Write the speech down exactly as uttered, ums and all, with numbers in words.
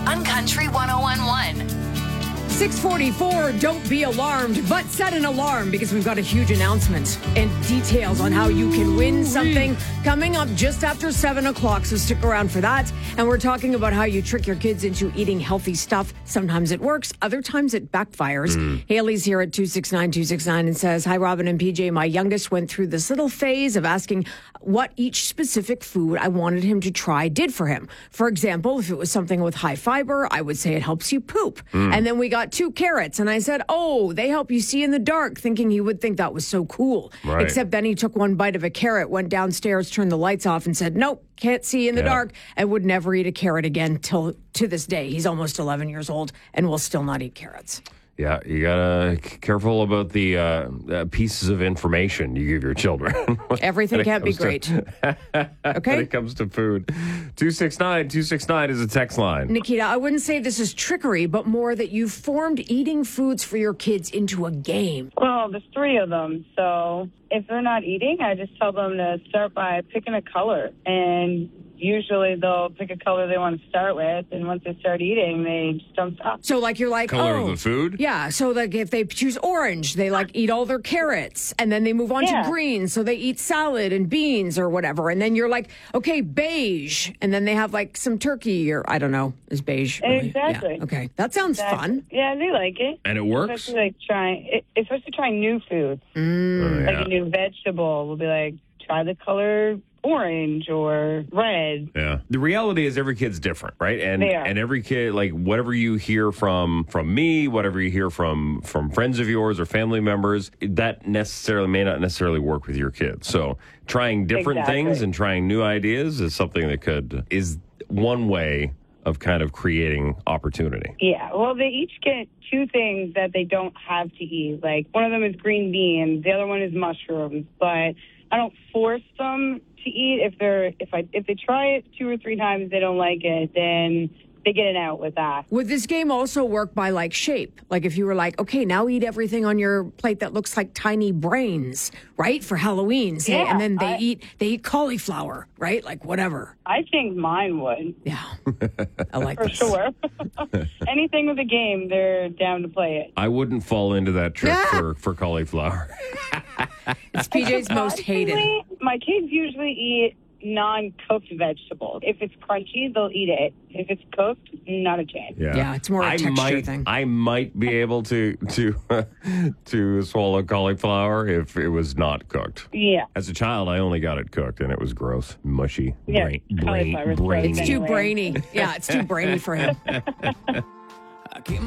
on Country one oh one point one. six forty-four, don't be alarmed, but set an alarm because we've got a huge announcement and details on how you can win something coming up just after seven o'clock, so stick around for that. And we're talking about how you trick your kids into eating healthy stuff. Sometimes it works, other times it backfires. Mm. Haley's here at two six nine two six nine and says, hi, Robin and P J. My youngest went through this little phase of asking what each specific food I wanted him to try did for him. For example, if it was something with high fiber, I would say it helps you poop. Mm. And then we got two carrots, and I said, oh, they help you see in the dark, thinking he would think that was so cool. Right. Except then he took one bite of a carrot, went downstairs, turned the lights off, and said, nope, can't see in the yeah. dark, and would never eat a carrot again till to this day. He's almost eleven years old and will still not eat carrots. Yeah, you gotta be careful about the uh, uh, pieces of information you give your children. Everything can't be to, great. Okay? When it comes to food. two six nine two six nine is a text line. Nikita, I wouldn't say this is trickery, but more that you've formed eating foods for your kids into a game. Well, there's three of them, so if they're not eating, I just tell them to start by picking a color, and usually they'll pick a color they want to start with, and once they start eating, they just don't stop. So, like, you're like, Color oh, of the food? Yeah, so like if they choose orange, they like eat all their carrots, and then they move on Yeah. to green, so they eat salad and beans or whatever, and then you're like, okay, beige, and then they have like some turkey or I don't know, is beige really? Exactly. Yeah. Okay, that sounds Exactly. fun. Yeah, they like it. And it works? Especially like trying, it, especially trying new foods. Mm. Oh, yeah. Like a new vegetable, we'll be like, try the color orange or red. Yeah. The reality is every kid's different, right? And They are. and every kid, like whatever you hear from from me, whatever you hear from from friends of yours or family members, that necessarily may not necessarily work with your kids. So trying different Exactly. things and trying new ideas is something that could is one way of kind of creating opportunity. Yeah, well, they each get two things that they don't have to eat. Like, one of them is green beans, the other one is mushrooms, but I don't force them to eat. If they're if I if they try it two or three times, they don't like it, then they get it out with that. Would this game also work by like shape? Like if you were like, okay, now eat everything on your plate that looks like tiny brains, right? For Halloween, say, Yeah, and then they I- eat they eat cauliflower, right? Like whatever. I think mine would, Yeah, I like for this. sure. Anything with a game, they're down to play it. I wouldn't fall into that trick Yeah. for, for cauliflower. It's P J's most hated. Surprisingly, my kids usually eat non-cooked vegetables. If it's crunchy, they'll eat it. If it's cooked, not a chance. Yeah, it's more a I texture might, thing. I might be able to to to swallow cauliflower if it was not cooked. Yeah. As a child, I only got it cooked, and it was gross, mushy, Yeah, brain, cauliflower brain, is gross brainy. It's too anyway. brainy. Yeah, it's too brainy for him. I came